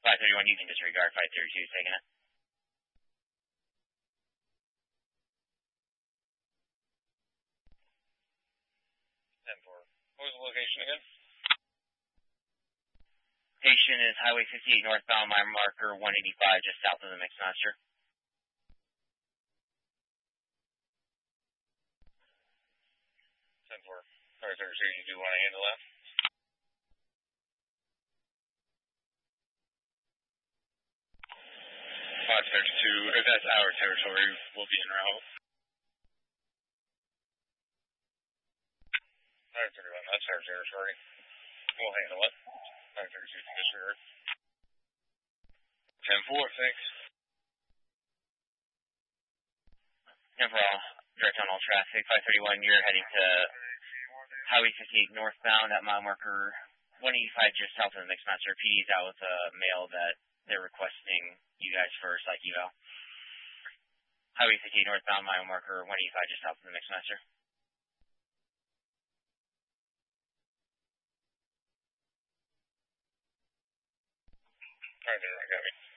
531, you can disregard 532 taking it. 10-4. What was the location again? Location is Highway 58 northbound, mile marker 185, just south of the Mixmaster. 10-4. Sorry, sir, you do want to handle that? If that's our territory, we'll be en route. 531, that's our territory. We'll handle it. 532 can disregard. 10-4, thanks. 10-4, direct on all traffic. 531, you're heading to Highway 58 northbound at mile marker 185, just south of the Mixmaster. PD's out with a mail that they're requesting you guys first, like eval. Highway 58 northbound, mile marker 185, just south of the Mixmaster. Alright, there, I got me.